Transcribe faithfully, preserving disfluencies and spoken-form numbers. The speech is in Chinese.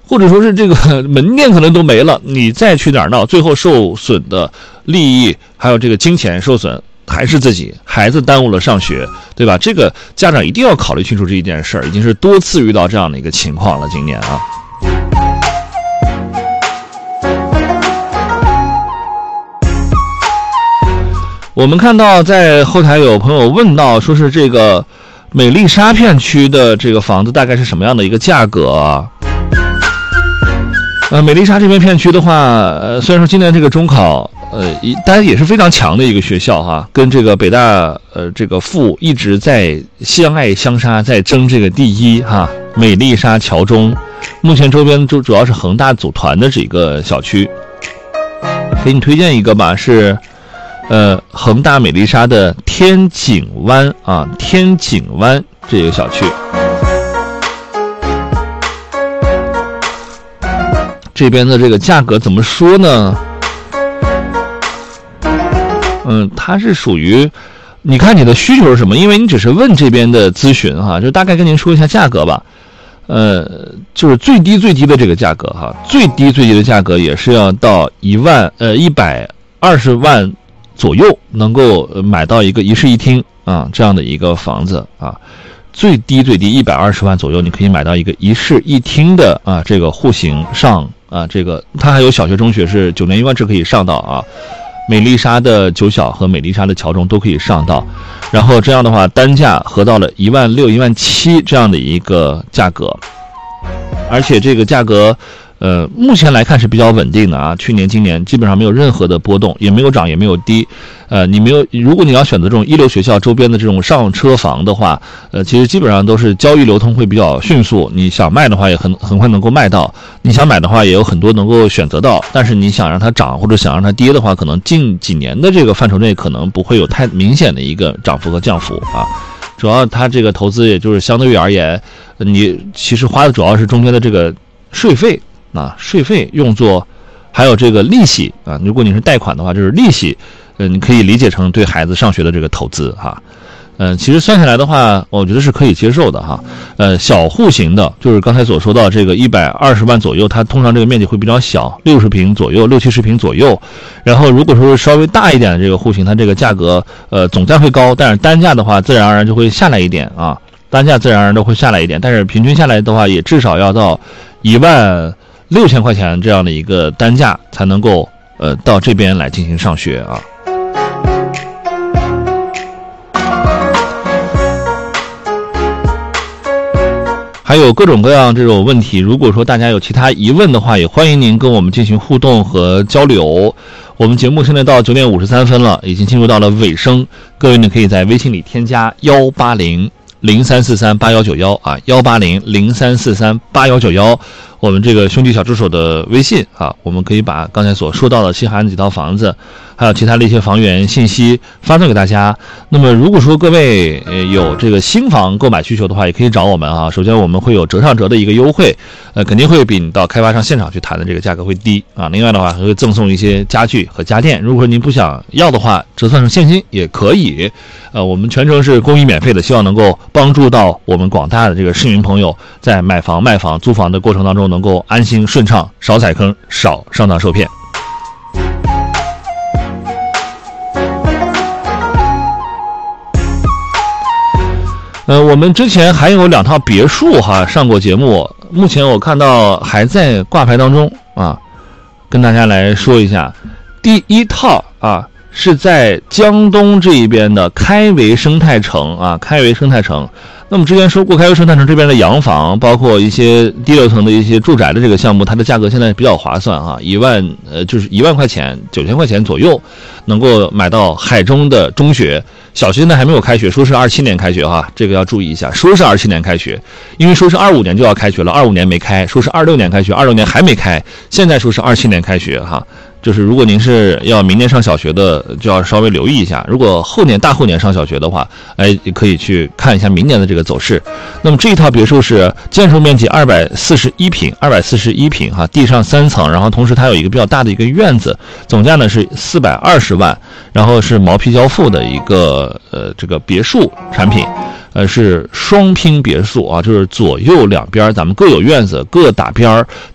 或者说是这个门店可能都没了，你再去哪儿闹，最后受损的利益还有这个金钱受损还是自己，孩子耽误了上学，对吧？这个家长一定要考虑清楚这一件事儿，已经是多次遇到这样的一个情况了，今年啊。我们看到在后台有朋友问到，说是这个美丽沙片区的这个房子大概是什么样的一个价格啊？呃，美丽沙这边片区的话，呃，虽然说今年这个中考，呃，当然也是非常强的一个学校哈，跟这个北大呃这个附一直在相爱相杀，在争这个第一哈。美丽沙桥中，目前周边主主要是恒大组团的这个小区，给你推荐一个吧，是。呃，恒大美丽沙的天井湾啊，天井湾这个小区，这边的这个价格怎么说呢？嗯，它是属于，你看你的需求是什么？因为你只是问这边的咨询哈，就大概跟您说一下价格吧。呃，就是最低最低的这个价格哈，最低最低的价格也是要到一万呃一百二十万。左右能够买到一个一室一厅啊这样的一个房子啊，最低最低一百二十万左右，你可以买到一个一室一厅的啊这个户型上啊这个它还有小学中学是九年一贯制可以上到啊，美丽沙的九小和美丽沙的桥中都可以上到，然后这样的话单价合到了一万六一万七这样的一个价格，而且这个价格。呃，目前来看是比较稳定的啊，去年、今年基本上没有任何的波动，也没有涨，也没有低。呃，你没有，如果你要选择这种一流学校周边的这种上车房的话，呃，其实基本上都是交易流通会比较迅速，你想卖的话也很很快能够卖到，你想买的话也有很多能够选择到，但是你想让它涨或者想让它跌的话，可能近几年的这个范畴内可能不会有太明显的一个涨幅和降幅啊。主要它这个投资也就是相对于而言，你其实花的主要是中间的这个税费。啊，税费用作，还有这个利息啊。如果你是贷款的话，就是利息，呃，你可以理解成对孩子上学的这个投资哈。嗯、呃，其实算下来的话，我觉得是可以接受的哈。呃，小户型的，就是刚才所说到这个一百二十万左右，它通常这个面积会比较小，六十平左右，六七十平左右。然后如果说是稍微大一点的这个户型，它这个价格呃总价会高，但是单价的话自然而然就会下来一点啊，单价自然而然都会下来一点，但是平均下来的话也至少要到一万。六千块钱这样的一个单价才能够呃到这边来进行上学啊。还有各种各样这种问题，如果说大家有其他疑问的话，也欢迎您跟我们进行互动和交流。我们节目现在到九点五十三分了，已经进入到了尾声，各位呢可以在微信里添加幺八零零三四三八幺九幺啊，幺八零零三四三八幺九幺。我们这个兄弟小助手的微信啊，我们可以把刚才所说到的西海岸几套房子，还有其他的一些房源信息发送给大家。那么如果说各位呃有这个新房购买需求的话，也可以找我们啊。首先我们会有折上折的一个优惠，呃，肯定会比你到开发商现场去谈的这个价格会低啊。另外的话还会赠送一些家具和家电，如果说您不想要的话，折算成现金也可以。呃，我们全程是公益免费的，希望能够帮助到我们广大的这个市民朋友，在买房、卖房、租房的过程当中能够安心顺畅，少踩坑，少上当受骗。呃，我们之前还有两套别墅哈上过节目，目前我看到还在挂牌当中啊，跟大家来说一下。第一套啊是在江东这一边的开维生态城啊，开维生态城。那么之前说过，开维生态城这边的洋房，包括一些低楼层的一些住宅的这个项目，它的价格现在比较划算啊，一万呃就是一万块钱、九千块钱左右，能够买到海中的中学。小学现在还没有开学，说是二七年开学哈，这个要注意一下，说是二七年开学，因为说是二五年就要开学了，二五年没开，说是二六年开学，二六年还没开，现在说是二七年开学哈。就是如果您是要明年上小学的，就要稍微留意一下。如果后年大后年上小学的话，哎，可以去看一下明年的这个走势。那么这一套别墅是建筑面积二百四十一平，二百四十一平哈，地上三层，然后同时它有一个比较大的一个院子，总价呢是四百二十万，然后是毛坯交付的一个呃这个别墅产品。呃，是双拼别墅啊，就是左右两边咱们各有院子，各打边儿。